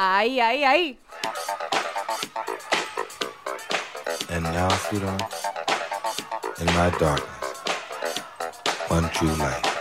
Ay, ay, ay. And now, sweetheart, in my darkness, one true light.